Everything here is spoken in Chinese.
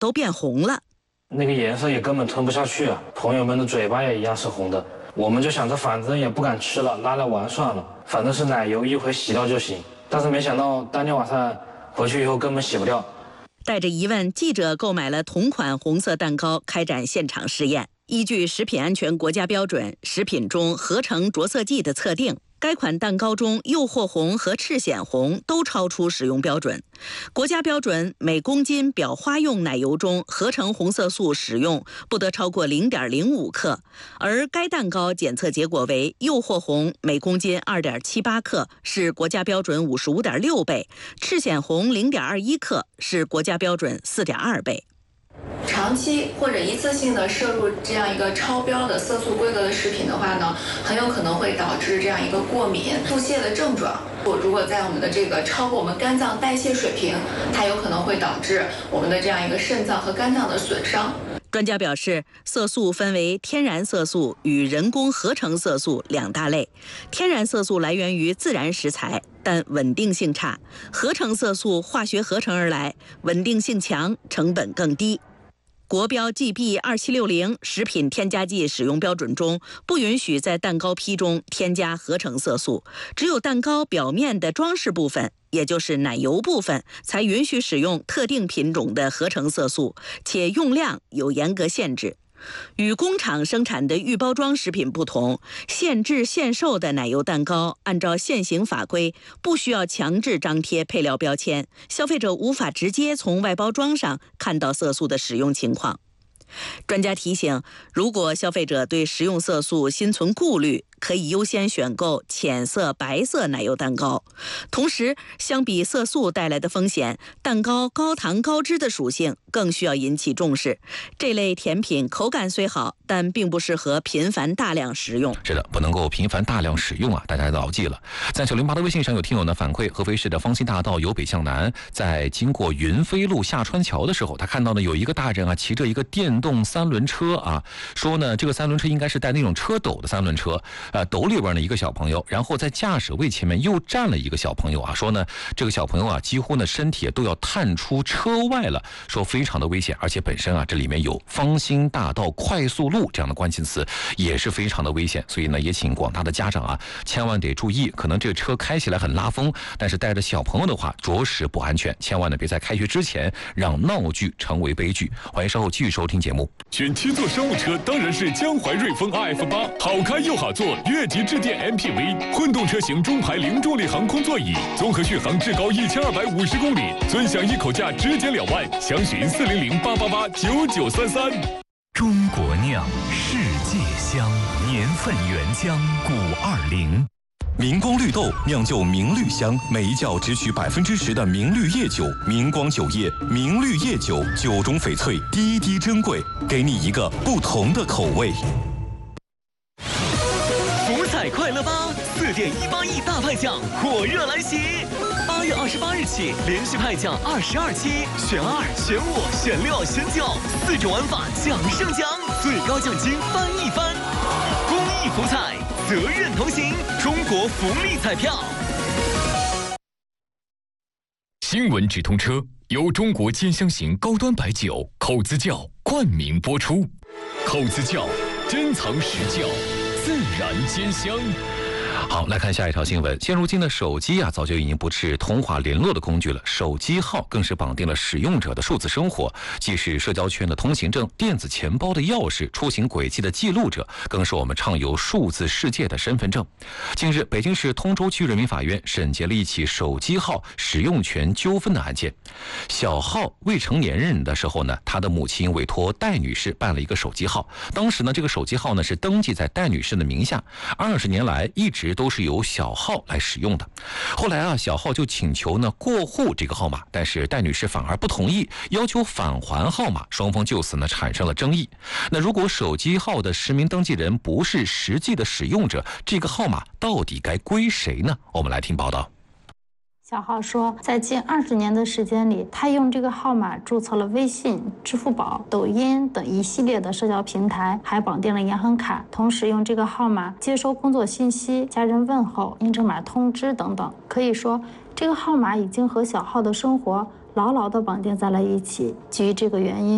都变红了。 那个颜色也根本吞不下去啊！朋友们的嘴巴也一样是红的。我们就想着反正也不敢吃了，拿来玩算了，反正是奶油，一回洗掉就行。但是没想到当天晚上回去以后根本洗不掉。 带着疑问，记者购买了同款红色蛋糕，开展现场试验。依据食品安全国家标准，食品中合成着色剂的测定，该款蛋糕中诱惑红和赤藓红都超出使用标准。国家标准每公斤裱花用奶油中合成红色素使用不得超过 0.05 克，而该蛋糕检测结果为诱惑红每公斤 2.78 克，是国家标准 55.6 倍，赤藓红 0.21 克，是国家标准 4.2 倍。 长期或者一次性的摄入这样一个超标的色素规格的食品的话呢，很有可能会导致这样一个过敏、腹泻的症状。如果在我们的这个超过我们肝脏代谢水平，它有可能会导致我们的这样一个肾脏和肝脏的损伤。 专家表示，色素分为天然色素与人工合成色素两大类。天然色素来源于自然食材，但稳定性差；合成色素化学合成而来，稳定性强，成本更低。国标 GB2760 食品添加剂使用标准中不允许在蛋糕坯中添加合成色素，只有蛋糕表面的装饰部分，也就是奶油部分，才允许使用特定品种的合成色素，且用量有严格限制。与工厂生产的预包装食品不同，现制现售的奶油蛋糕按照现行法规不需要强制张贴配料标签，消费者无法直接从外包装上看到色素的使用情况。专家提醒，如果消费者对食用色素心存顾虑，可以优先选购浅色、白色奶油蛋糕。同时，相比色素带来的风险，蛋糕高糖高脂的属性更需要引起重视。这类甜品口感虽好，但并不适合频繁大量食用。 是的，不能够频繁大量使用啊，大家牢记了。在908的微信上有听友呢反馈，合肥市的方兴大道由北向南，在经过云飞路下川桥的时候，他看到呢有一个大人啊骑着一个电动三轮车啊，说呢这个三轮车应该是带那种车斗的三轮车，斗里边呢一个小朋友，然后在驾驶位前面又站了一个小朋友啊，说呢这个小朋友啊几乎呢身体都要探出车外了，说非常的危险，而且本身啊这里面有方兴大道快速路这样的关键词，也是非常的危险，所以呢也请广大的家长啊千万得注意，可能这个车开起来很拉风，但是带着小朋友的话着实不安全，千万呢别在开学之前让闹剧成为悲剧。欢迎稍后继续收听节目。 选7座商务车当然是江淮瑞风 RF8， 好开又好坐，越级致电 MPV， 混动车型中排零重力航空座椅，综合续航至高1250公里，尊享一口价直减2万，详询400-888-9933。 中国酿，世界香，年份原浆520。明光绿豆酿就明绿香，每一窖只取10%的明绿叶酒，明光酒业明绿叶酒，酒中翡翠，滴滴珍贵，给你一个不同的口味。 福彩快乐吧，4.18亿大派奖火热来袭！8月28日起，连续派奖22期，选2、选5、选6、选9，4种玩法奖胜奖，最高奖金翻一番。公益福彩，责任同行，中国福利彩票。 新闻直通车由中国尖香型高端白酒口子窖冠名播出，口子窖珍藏实窖，自然兼香。 好，来看下一条新闻。现如今的手机啊，早就已经不是通话联络的工具了，手机号更是绑定了使用者的数字生活，既是社交圈的通行证、电子钱包的钥匙、出行轨迹的记录者，更是我们畅游数字世界的身份证。近日，北京市通州区人民法院审结了一起手机号使用权纠纷的案件。小浩未成年人的时候呢，他的母亲委托戴女士办了一个手机号，当时呢，这个手机号呢是登记在戴女士的名下，20年来一直都是由小浩来使用的。后来啊，小浩就请求呢过户这个号码，但是戴女士反而不同意，要求返还号码，双方就此呢产生了争议。那如果手机号的实名登记人不是实际的使用者，这个号码到底该归谁呢？我们来听报道。 小浩说，在近20年的时间里，他用这个号码注册了微信、支付宝、抖音等一系列的社交平台，还绑定了银行卡，同时用这个号码接收工作信息、家人问候、验证码通知等等。可以说，这个号码已经和小浩的生活牢牢地绑定在了一起。基于这个原因，